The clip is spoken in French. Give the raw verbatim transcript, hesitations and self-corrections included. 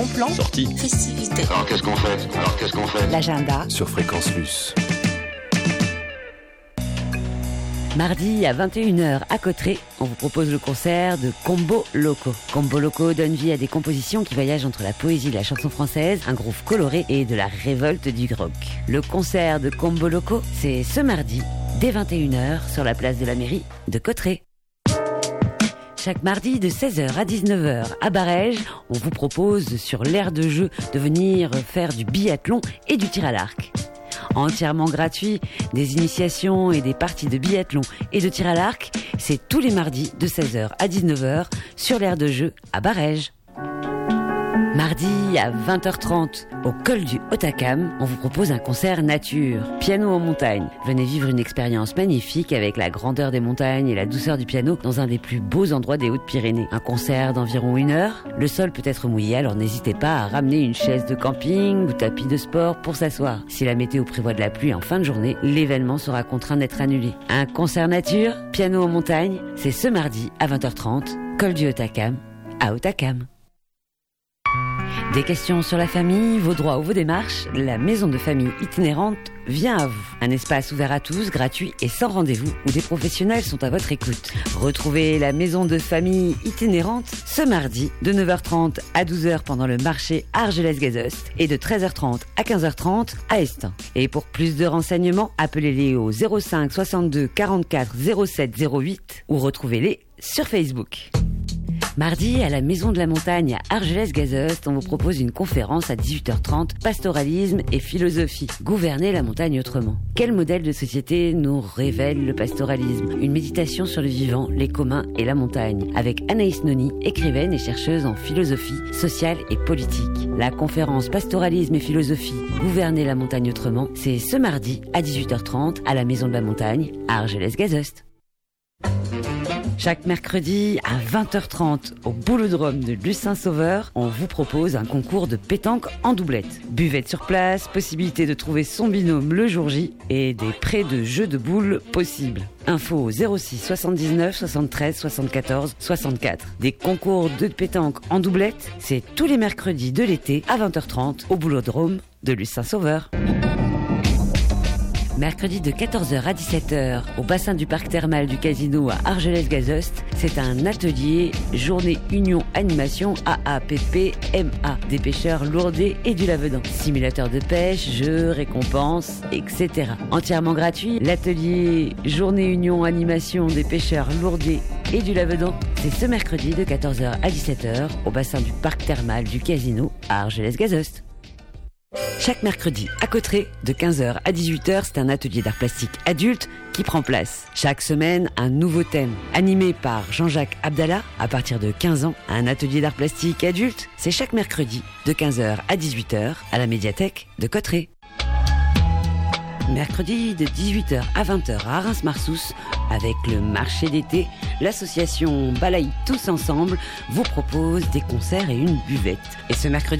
Bon plan, sortie, festivité. Alors qu'est-ce qu'on fait Alors qu'est-ce qu'on fait l'agenda. Sur Fréquence Plus. Mardi à vingt et une heures à Cauterets, on vous propose le concert de Combo Loco. Combo Loco donne vie à des compositions qui voyagent entre la poésie de la chanson française, un groove coloré et de la révolte du rock. Le concert de Combo Loco, c'est ce mardi, dès vingt et une heures, sur la place de la mairie de Cauterets. Chaque mardi de seize heures à dix-neuf heures à Barège, on vous propose sur l'aire de jeu de venir faire du biathlon et du tir à l'arc. Entièrement gratuit, des initiations et des parties de biathlon et de tir à l'arc, c'est tous les mardis de seize heures à dix-neuf heures sur l'aire de jeu à Barège. Mardi à vingt heures trente, au col du Hautacam, on vous propose un concert nature, piano en montagne. Venez vivre une expérience magnifique avec la grandeur des montagnes et la douceur du piano dans un des plus beaux endroits des Hautes-Pyrénées. Un concert d'environ une heure. Le sol peut être mouillé, alors n'hésitez pas à ramener une chaise de camping ou tapis de sport pour s'asseoir. Si la météo prévoit de la pluie en fin de journée, l'événement sera contraint d'être annulé. Un concert nature, piano en montagne, c'est ce mardi à vingt heures trente, col du Hautacam, à Hautacam. Des questions sur la famille, vos droits ou vos démarches, la maison de famille itinérante vient à vous. Un espace ouvert à tous, gratuit et sans rendez-vous, où des professionnels sont à votre écoute. Retrouvez la maison de famille itinérante ce mardi de neuf heures trente à douze heures pendant le marché Argelès-Gazost et de treize heures trente à quinze heures trente à Estin. Et pour plus de renseignements, appelez-les au zéro cinq soixante-deux quarante-quatre zéro sept zéro huit ou retrouvez-les sur Facebook. Mardi, à la Maison de la Montagne à Argelès-Gazost, on vous propose une conférence à dix-huit heures trente, pastoralisme et philosophie. Gouverner la montagne autrement. Quel modèle de société nous révèle le pastoralisme ? Une méditation sur le vivant, les communs et la montagne, avec Anaïs Noni, écrivaine et chercheuse en philosophie sociale et politique. La conférence Pastoralisme et philosophie, Gouverner la montagne autrement, c'est ce mardi à dix-huit heures trente à la Maison de la Montagne à Argelès-Gazost. Chaque mercredi à vingt heures trente au Boulodrome de Lucin-Sauveur, on vous propose un concours de pétanque en doublette. Buvette sur place, possibilité de trouver son binôme le jour J et des prêts de jeux de boules possibles. Info au zéro six soixante-dix-neuf soixante-treize soixante-quatorze soixante-quatre. Des concours de pétanque en doublette, c'est tous les mercredis de l'été à vingt heures trente au Boulodrome de Lucin-Sauveur. Mercredi de quatorze heures à dix-sept heures, au bassin du parc thermal du Casino à Argelès-Gazost, c'est un atelier Journée Union Animation A A P P M A des pêcheurs lourdés et du Lavedan. Simulateur de pêche, jeux, récompenses, et cetera. Entièrement gratuit, l'atelier Journée Union Animation des pêcheurs lourdés et du Lavedan, c'est ce mercredi de quatorze heures à dix-sept heures, au bassin du parc thermal du Casino à Argelès-Gazost. Chaque mercredi à Cauterets, de quinze heures à dix-huit heures, c'est un atelier d'art plastique adulte qui prend place. Chaque semaine, un nouveau thème. Animé par Jean-Jacques Abdallah, à partir de quinze ans, un atelier d'art plastique adulte, c'est chaque mercredi, de quinze heures à dix-huit heures, à la médiathèque de Cauterets. Mercredi de dix-huit heures à vingt heures à Reims-Marsous, avec le marché d'été, l'association Balaye Tous Ensemble vous propose des concerts et une buvette. Et ce mercredi,